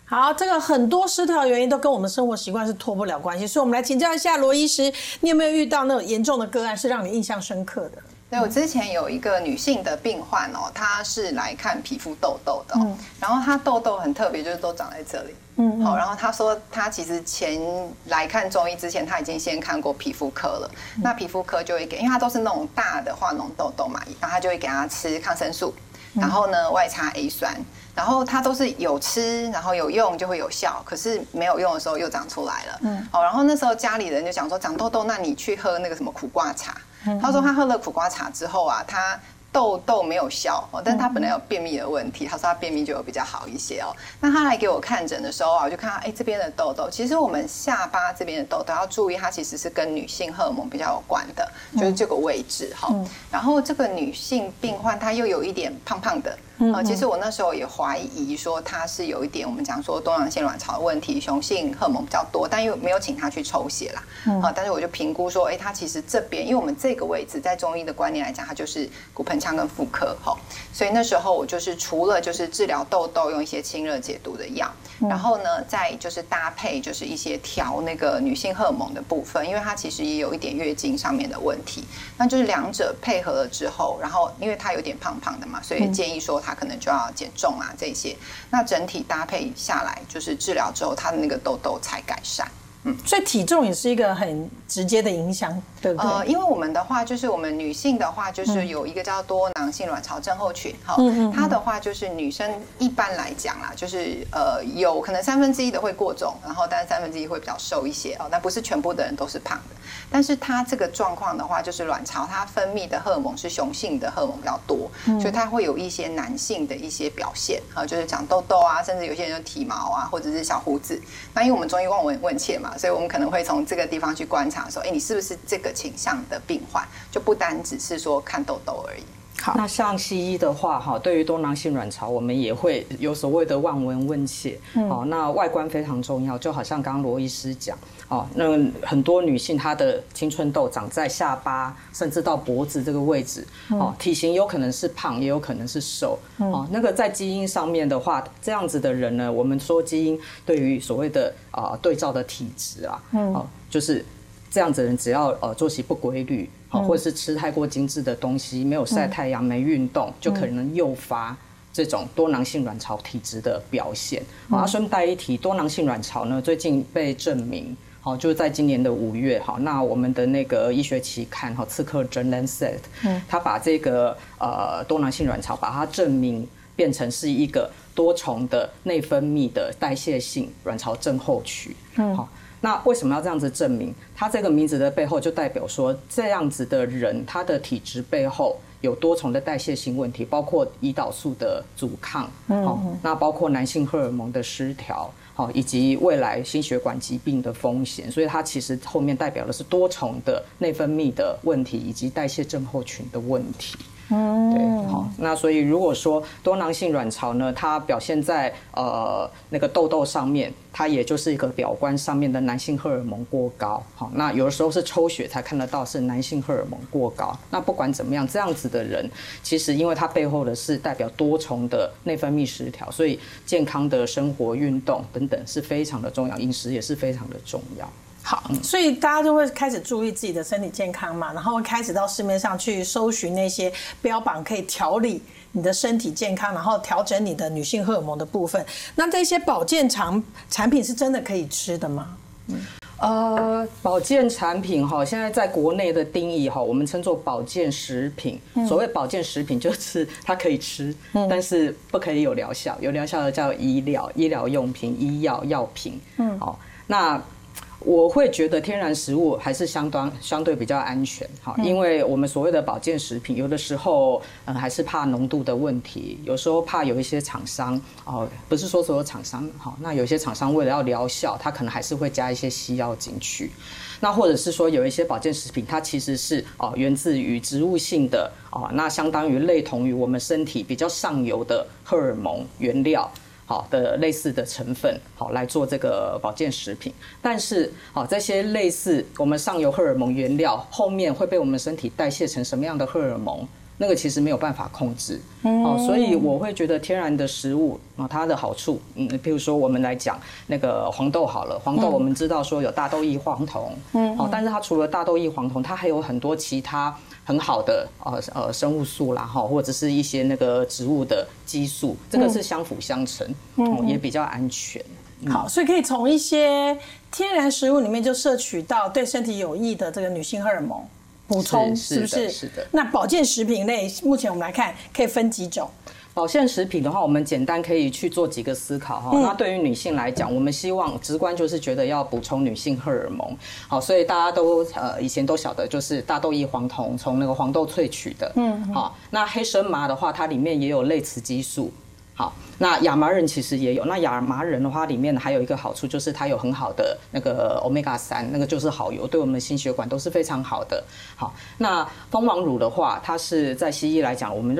好，这个很多失调原因都跟我们生活习惯是脱不了关系，所以我们来请教一下罗医师，你有没有遇到那种严重的个案是让你印象深刻的？ 对，我之前有一个女性的病患哦，她是来看皮肤痘痘的然后她痘痘很特别，就是都长在这里。好，然后她说她其实前来看中医之前，她已经先看过皮肤科了。那皮肤科就会给，因为她都是那种大的化脓痘痘嘛，然后她就会给她吃抗生素，然后呢外擦 A 酸。然后它都是有吃，然后有用就会有效，可是没有用的时候又长出来了。然后那时候家里人就讲说长痘痘，那你去喝那个什么苦瓜茶。他说他喝了苦瓜茶之后啊，他痘痘没有消但是他本来有便秘的问题，他说他便秘就有比较好一些那他来给我看诊的时候啊，我就看到这边的痘痘，其实我们下巴这边的痘痘要注意，它其实是跟女性荷尔蒙比较有关的，就是这个位置然后这个女性病患她又有一点胖胖的。其实我那时候也怀疑说她是有一点我们讲说多囊性卵巢的问题，雄性荷尔蒙比较多，但又没有请她去抽血啦。但是我就评估说，她其实这边，因为我们这个位置在中医的观念来讲，它就是骨盆腔跟妇科所以那时候我就是除了就是治疗痘痘用一些清热解毒的药，然后呢再就是搭配就是一些调那个女性荷尔蒙的部分，因为她其实也有一点月经上面的问题，那就是两者配合了之后，然后因为她有点胖胖的嘛，所以建议说她可能就要减重啊这些，那整体搭配下来就是治疗之后，她的那个痘痘才改善。 所以体重也是一个很直接的影响，对不对？ 因为我们的话，就是我们女性的话，就是有一个叫多囊性卵巢症候群，它的话就是女生一般来讲啦，就是有可能1/3的会过重，然后但是1/3会比较瘦一些但不是全部的人都是胖的。但是它这个状况的话，就是卵巢它分泌的荷尔蒙是雄性的荷尔蒙比较多，所以它会有一些男性的一些表现就是长痘痘啊，甚至有些人就体毛啊，或者是小胡子。那因为我们中医望闻问切嘛，所以我们可能会从这个地方去观察说，你是不是这个倾向的病患，就不单只是说看痘痘而已。 好，那像西医的话，对于多囊性卵巢，我们也会有所谓的望闻问切。那外观非常重要，就好像刚刚罗医师讲，那很多女性她的青春痘长在下巴，甚至到脖子这个位置，体型有可能是胖，也有可能是瘦。那个在基因上面的话，这样子的人呢，我们说基因对于所谓的对照的体质啊，就是这样子的人只要作息不规律。或者是吃太过精致的东西，没有晒太阳，没运动，就可能诱发这种多囊性卵巢体质的表现。顺带一提，多囊性卵巢呢，最近被证明，就是在今年的5月，那我们的那个医学期刊《刺客针 Lancet》，他把这个多囊性卵巢把它证明变成是一个多重的内分泌的代谢性卵巢症候群。那为什么要这样子证明？它这个名字的背后就代表说，这样子的人他的体质背后有多重的代谢性问题，包括胰岛素的阻抗，那包括男性荷尔蒙的失调，以及未来心血管疾病的风险，所以它其实后面代表的是多重的内分泌的问题以及代谢症候群的问题。对，那所以如果说多囊性卵巢呢，它表现在那个痘痘上面，它也就是一个表观上面的男性荷尔蒙过高。那有的时候是抽血才看得到是男性荷尔蒙过高。那不管怎么样，这样子的人，其实因为它背后的是代表多重的内分泌失调，所以健康的生活、运动等等是非常的重要，饮食也是非常的重要。 好，所以大家就会开始注意自己的身体健康嘛，然后会开始到市面上去搜寻那些标榜可以调理你的身体健康，然后调整你的女性荷尔蒙的部分。那这些保健产品是真的可以吃的吗？ 保健产品现在在国内的定义我们称作保健食品。所谓保健食品就是它可以吃，但是不可以有疗效，有疗效的叫医疗用品、医药药品。那我会觉得天然食物还是相对比较安全，因为我们所谓的保健食品，有的时候还是怕浓度的问题，有时候怕有一些厂商不是说所有厂商那有些厂商为了要疗效，它可能还是会加一些西药进去。那或者是说有一些保健食品，它其实是源自于植物性的那相当于类同于我们身体比较上游的荷尔蒙原料。的类似的成分来做这个保健食品，但是这些类似我们上游荷尔蒙原料后面会被我们身体代谢成什么样的荷尔蒙， 那个其实没有办法控制。所以我会觉得天然的食物它的好处，比如说我们来讲那个黄豆好了，黄豆我们知道说有大豆异黄酮，但是它除了大豆异黄酮，它还有很多其他很好的生物素啦，或者是一些那个植物的激素，这个是相辅相成，也比较安全。 好，所以可以从一些天然食物里面就摄取到对身体有益的这个女性荷尔蒙补充，是不是？ 是的。 那保健食品类，目前我们来看可以分几种？ 保健食品的话，我们简单可以去做几个思考哈。那对于女性来讲，我们希望直观就是觉得要补充女性荷尔蒙，好，所以大家都以前都晓得就是大豆异黄酮从那个黄豆萃取的，好，那黑神麻的话，它里面也有类雌激素。好，那亚麻仁其实也有。那亚麻仁的话，里面还有一个好处就是它有很好的那个 omega-3，那个就是好油，对我们心血管都是非常好的。好，那蜂王乳的话，它是在西医来讲，我们